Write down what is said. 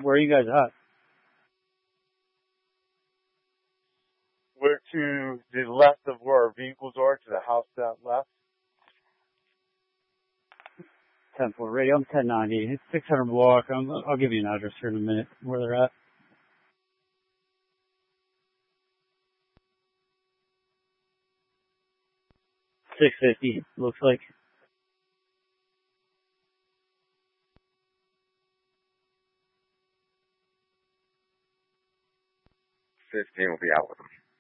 Where are you guys at? We're to the left of where our vehicles are, to the house that left. 10-4 radio. I'm 1090. It's 600 block. I'll give you an address here in a minute where they're at. 650, looks like. 15 will be out with them.